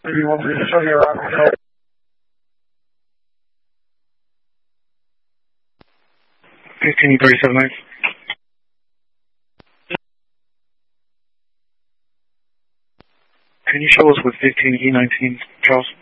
you want me to show you around the help? 1537. Can you show us with 15E19, Charles?